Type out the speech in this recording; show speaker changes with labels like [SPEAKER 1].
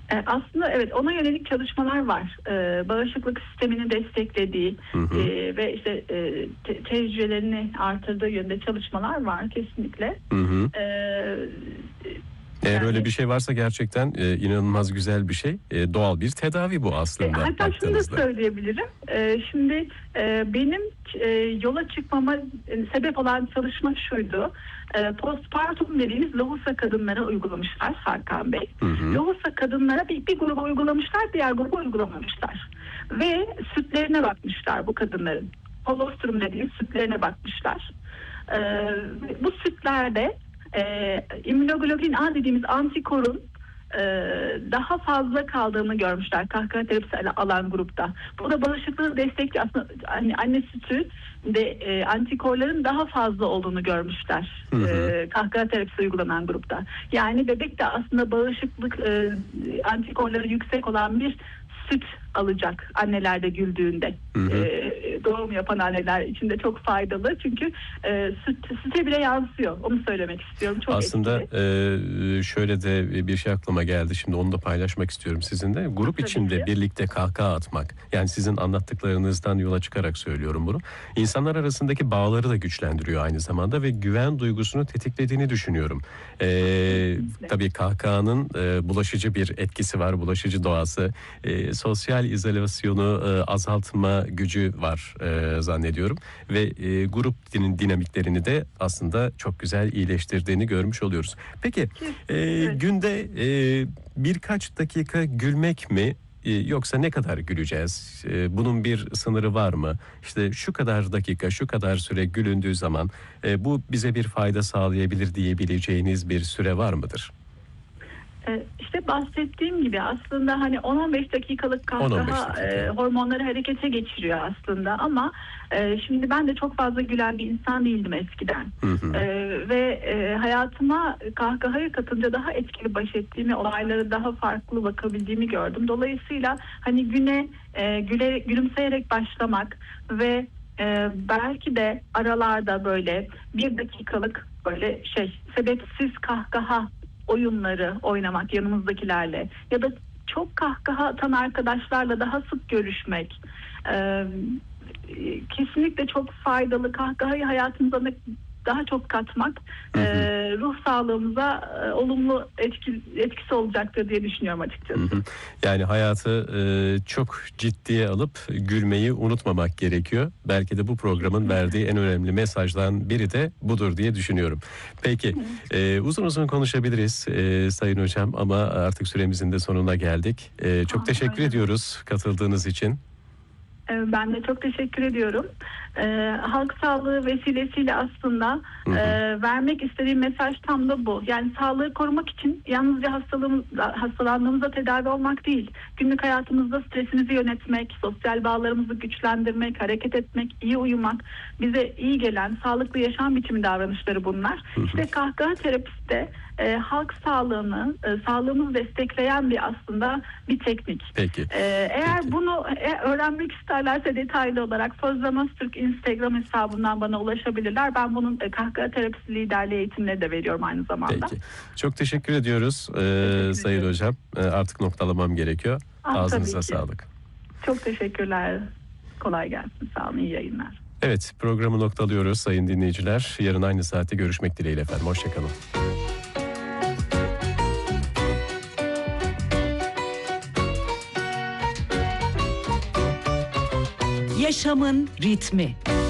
[SPEAKER 1] Aslında evet, ona yönelik çalışmalar var. Bağışıklık sistemini desteklediği ve işte tecrübelerini artırdığı yönde çalışmalar var kesinlikle.
[SPEAKER 2] Hı hı. Eğer
[SPEAKER 1] Yani,
[SPEAKER 2] öyle bir şey varsa gerçekten inanılmaz güzel bir şey. Doğal bir tedavi bu aslında.
[SPEAKER 1] hatta şunu da söyleyebilirim. Şimdi benim yola çıkmama sebep olan çalışma şuydu. Postpartum dediğimiz lohusa kadınlara uygulamışlar Hakan Bey. Lohusa kadınlara bir gruba uygulamışlar, diğer gruba uygulamamışlar. Ve sütlerine bakmışlar bu kadınların. Kolostrum dediğimiz sütlerine bakmışlar. Bu sütlerde immünoglobulin A dediğimiz antikorun daha fazla kaldığını görmüşler kahkaha terapisi alan grupta. Bu da bağışıklığı destekliyor. Aslında hani anne sütü de antikorların daha fazla olduğunu görmüşler. Kahkaha terapisi uygulanan grupta. Yani bebek de aslında bağışıklık antikorları yüksek olan bir süt alacak annelerde güldüğünde. Doğum yapan anneler için de çok faydalı. Çünkü süte bile yansıyor. Onu söylemek istiyorum. Çok
[SPEAKER 2] aslında
[SPEAKER 1] etkili.
[SPEAKER 2] Şöyle de bir şey aklıma geldi. Şimdi onu da paylaşmak istiyorum sizinle. Grup
[SPEAKER 1] Tabii
[SPEAKER 2] içinde
[SPEAKER 1] ki.
[SPEAKER 2] birlikte kahkaha atmak. Yani sizin anlattıklarınızdan yola çıkarak söylüyorum bunu. İnsanlar arasındaki bağları da güçlendiriyor aynı zamanda ve güven duygusunu tetiklediğini düşünüyorum. Tabii kahkahanın bulaşıcı bir etkisi var. Bulaşıcı doğası. Sosyal izolasyonu azaltma gücü var zannediyorum. Ve grup dinamiklerini de aslında çok güzel iyileştirdiğini görmüş oluyoruz. Peki
[SPEAKER 1] Evet.
[SPEAKER 2] günde birkaç dakika gülmek mi? Yoksa ne kadar güleceğiz? Bunun bir sınırı var mı? İşte şu kadar dakika, şu kadar süre gülündüğü zaman bu bize bir fayda sağlayabilir diyebileceğiniz bir süre var mıdır?
[SPEAKER 1] İşte bahsettiğim gibi aslında hani 10-15 dakikalık
[SPEAKER 2] 10-15
[SPEAKER 1] kahkaha
[SPEAKER 2] dakika.
[SPEAKER 1] hormonları harekete geçiriyor aslında ama şimdi ben de çok fazla gülen bir insan değildim eskiden. Ve hayatıma kahkahayı katınca daha etkili baş ettiğimi, olaylara daha farklı bakabildiğimi gördüm. Dolayısıyla hani güne gülümseyerek başlamak ve belki de aralarda böyle 1 dakikalık böyle sebepsiz kahkaha oyunları oynamak yanımızdakilerle ya da çok kahkaha atan arkadaşlarla daha sık görüşmek kesinlikle çok faydalı. Kahkahayı hayatımıza daha çok katmak ruh sağlığımıza olumlu etkisi olacaktır diye düşünüyorum açıkçası.
[SPEAKER 2] Yani hayatı çok ciddiye alıp gülmeyi unutmamak gerekiyor. Belki de bu programın verdiği en önemli mesajdan biri de budur diye düşünüyorum. Peki uzun uzun konuşabiliriz Sayın Hocam ama artık süremizin de sonuna geldik. Çok teşekkür ediyoruz katıldığınız için.
[SPEAKER 1] Ben de çok teşekkür ediyorum. Halk sağlığı vesilesiyle aslında vermek istediğim mesaj tam da bu. Yani sağlığı korumak için yalnızca hastalandığımızda tedavi olmak değil. Günlük hayatımızda stresimizi yönetmek, sosyal bağlarımızı güçlendirmek, hareket etmek, iyi uyumak, bize iyi gelen sağlıklı yaşam biçimi davranışları bunlar. İşte kahkaha terapisi de halk sağlığını, sağlığımızı destekleyen aslında bir teknik.
[SPEAKER 2] Peki.
[SPEAKER 1] Eğer bunu öğrenmek isterlerse detaylı olarak Sözlemez Türk Instagram hesabından bana ulaşabilirler. Ben bunun kahkaha terapisi liderliği eğitimleri de veriyorum aynı zamanda.
[SPEAKER 2] Peki. Çok teşekkür ediyoruz Sayın Hocam. Artık noktalamam gerekiyor. Ağzınıza sağlık.
[SPEAKER 1] Çok teşekkürler. Kolay gelsin. Sağ olun. İyi yayınlar.
[SPEAKER 2] Evet, programı noktalıyoruz sayın dinleyiciler. Yarın aynı saatte görüşmek dileğiyle efendim. Hoşçakalın.
[SPEAKER 3] Yaşamın ritmi.